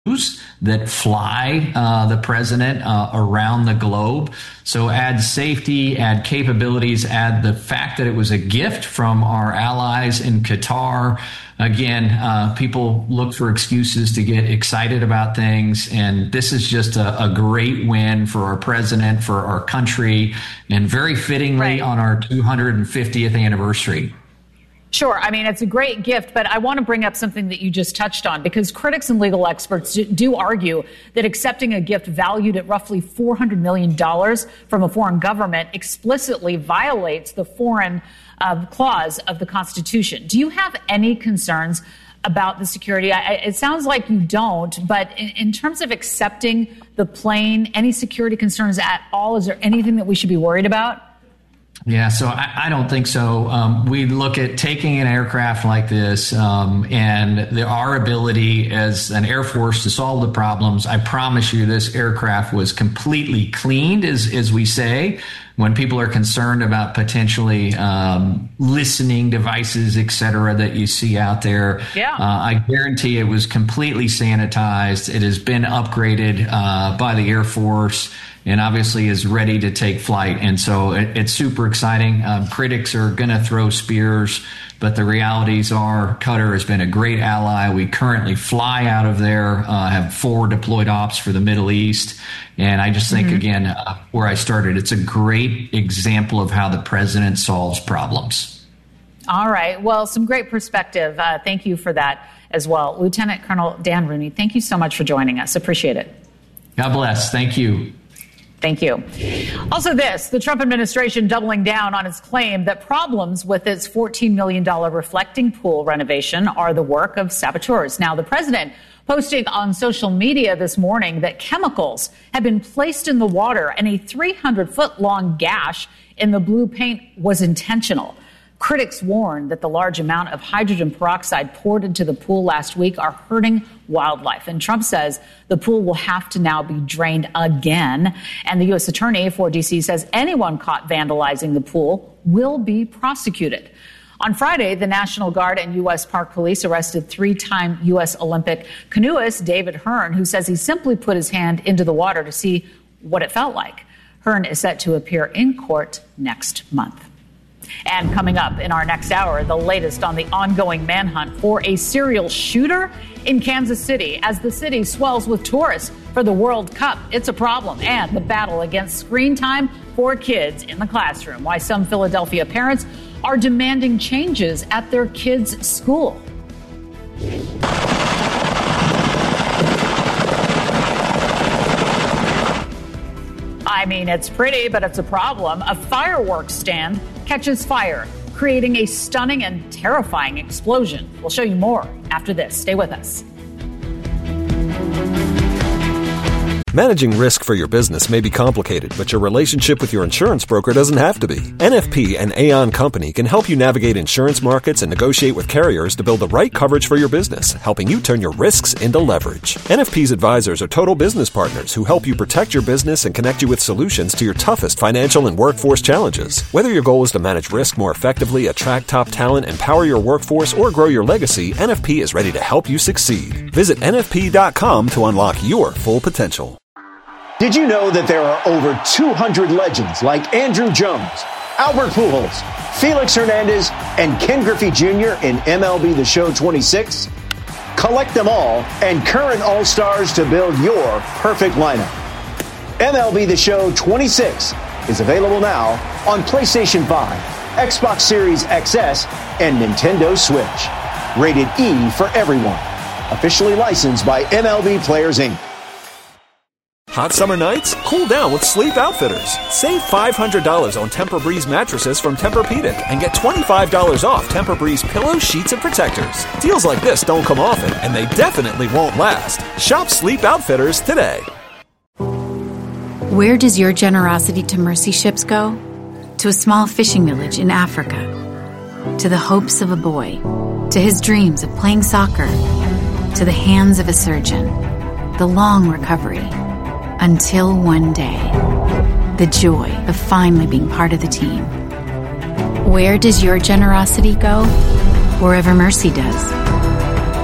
that fly the president around the globe. So add safety, add capabilities, add the fact that it was a gift from our allies in Qatar. Again, people look for excuses to get excited about things, and this is just a great win for our president, for our country, and very fittingly on our 250th anniversary. Sure. I mean, it's a great gift, but I want to bring up something that you just touched on, because critics and legal experts do argue that accepting a gift valued at roughly $400 million from a foreign government explicitly violates the foreign clause of the Constitution. Do you have any concerns about the security? It sounds like you don't, but in terms of accepting the plane, any security concerns at all? Is there anything that we should be worried about? Yeah, so I don't think so. We look at taking an aircraft like this and our ability as an Air Force to solve the problems. I promise you this aircraft was completely cleaned, as we say, when people are concerned about potentially listening devices, et cetera, that you see out there. Yeah. I guarantee it was completely sanitized. It has been upgraded by the Air Force, and obviously is ready to take flight. And so it's super exciting. Critics are going to throw spears, but the realities are Qatar has been a great ally. We currently fly out of there, have 4 deployed ops for the Middle East. And I just think, again, where I started, it's a great example of how the president solves problems. All right. Well, some great perspective. Thank you for that as well. Lieutenant Colonel Dan Rooney, thank you so much for joining us. Appreciate it. God bless. Thank you. Thank you. Also the Trump administration doubling down on its claim that problems with its $14 million reflecting pool renovation are the work of saboteurs. Now, the president posting on social media this morning that chemicals have been placed in the water and a 300-foot-long gash in the blue paint was intentional. Critics warn that the large amount of hydrogen peroxide poured into the pool last week are hurting wildlife. And Trump says the pool will have to now be drained again. And the U.S. attorney for D.C. says anyone caught vandalizing the pool will be prosecuted. On Friday, the National Guard and U.S. Park Police arrested 3-time U.S. Olympic canoeist David Hearn, who says he simply put his hand into the water to see what it felt like. Hearn is set to appear in court next month. And coming up in our next hour, the latest on the ongoing manhunt for a serial shooter in Kansas City as the city swells with tourists for the World Cup. It's a problem. And the battle against screen time for kids in the classroom. Why some Philadelphia parents are demanding changes at their kids' school. I mean, it's pretty, but it's a problem. A fireworks stand catches fire, creating a stunning and terrifying explosion. We'll show you more after this. Stay with us. Managing risk for your business may be complicated, but your relationship with your insurance broker doesn't have to be. NFP and Aon Company can help you navigate insurance markets and negotiate with carriers to build the right coverage for your business, helping you turn your risks into leverage. NFP's advisors are total business partners who help you protect your business and connect you with solutions to your toughest financial and workforce challenges. Whether your goal is to manage risk more effectively, attract top talent, empower your workforce, or grow your legacy, NFP is ready to help you succeed. Visit NFP.com to unlock your full potential. Did you know that there are over 200 legends like Andrew Jones, Albert Pujols, Felix Hernandez, and Ken Griffey Jr. in MLB The Show 26? Collect them all and current All-Stars to build your perfect lineup. MLB The Show 26 is available now on PlayStation 5, Xbox Series XS, and Nintendo Switch. Rated E for everyone. Officially licensed by MLB Players, Inc. Hot summer nights? Cool down with Sleep Outfitters. Save $500 on Tempur-Breeze mattresses from Tempur-Pedic and get $25 off Tempur-Breeze pillows, sheets, and protectors. Deals like this don't come often, and they definitely won't last. Shop Sleep Outfitters today. Where does your generosity to mercy ships go? To a small fishing village in Africa. To the hopes of a boy. To his dreams of playing soccer. To the hands of a surgeon. The long recovery. Until one day, the joy of finally being part of the team. Where does your generosity go? Wherever mercy does.